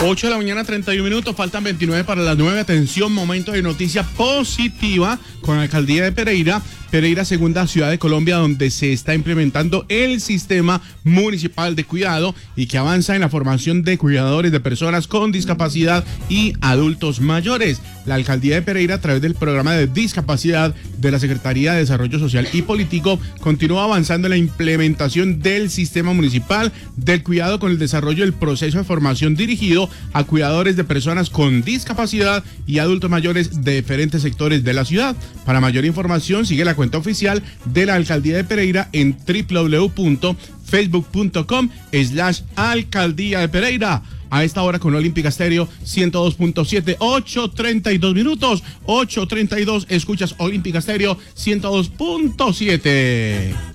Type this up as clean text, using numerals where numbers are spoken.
8 de la mañana, 31 minutos, faltan 29 para las 9. Atención, momento de noticia positiva con la alcaldía de Pereira. Pereira, segunda ciudad de Colombia donde se está implementando el sistema municipal de cuidado y que avanza en la formación de cuidadores de personas con discapacidad y adultos mayores. La alcaldía de Pereira, a través del programa de discapacidad de la Secretaría de Desarrollo Social y Político, continúa avanzando en la implementación del sistema municipal del cuidado con el desarrollo del proceso de formación dirigido a cuidadores de personas con discapacidad y adultos mayores de diferentes sectores de la ciudad. Para mayor información, sigue la cuenta oficial de la alcaldía de Pereira en www.facebook.com/alcaldía de Pereira. A esta hora con Olímpica Estéreo 102.7, 8:32 minutos, 8:32, escuchas Olímpica Estéreo 102.7.